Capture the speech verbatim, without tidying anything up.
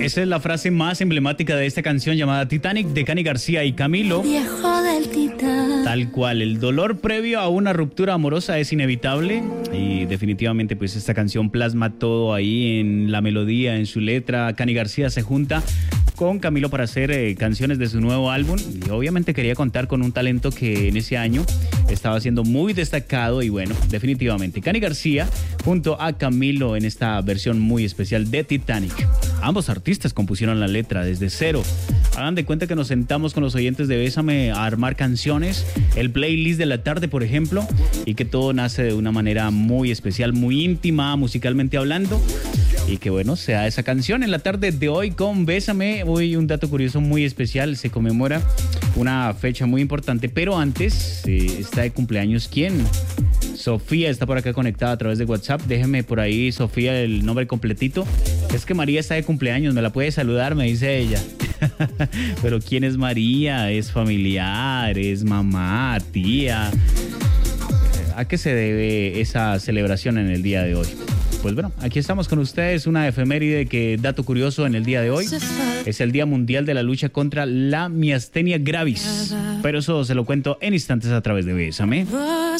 Esa es la frase más emblemática de esta canción llamada Titanic de Cani García y Camilo. Viejo del Titán. Tal cual, el dolor previo a una ruptura amorosa es inevitable y definitivamente pues esta canción plasma todo ahí en la melodía, en su letra. Cani García se junta con Camilo para hacer eh, canciones de su nuevo álbum y obviamente quería contar con un talento que en ese año estaba siendo muy destacado y bueno, definitivamente Cani García junto a Camilo en esta versión muy especial de Titanic. Ambos artistas compusieron la letra desde cero. Hagan de cuenta que nos sentamos con los oyentes de Bésame a armar canciones, el playlist de la tarde, por ejemplo, y que todo nace de una manera muy especial, muy íntima, musicalmente hablando. Y que bueno, sea esa canción en la tarde de hoy con Bésame. Hoy un dato curioso muy especial, se conmemora una fecha muy importante, pero antes eh, está de cumpleaños ¿quién? Sofía está por acá conectada a través de WhatsApp. Déjeme por ahí, Sofía, el nombre completito. Es que María está de cumpleaños, me la puede saludar, me dice ella. Pero ¿quién es María? ¿Es familiar? ¿Es mamá? ¿Tía? ¿A qué se debe esa celebración en el día de hoy? Pues bueno, aquí estamos con ustedes, una efeméride que, dato curioso, en el día de hoy es el Día Mundial de la Lucha contra la Miastenia Gravis. Pero eso se lo cuento en instantes a través de Bésame.